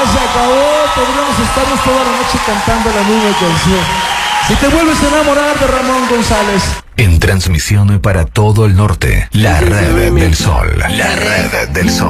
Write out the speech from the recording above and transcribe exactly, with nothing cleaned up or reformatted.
se acabó. Podríamos estarnos toda la noche cantando la misma canción. Si te vuelves a enamorar de Ramón González. En transmisión para todo el norte, la red del sol. La red del sol.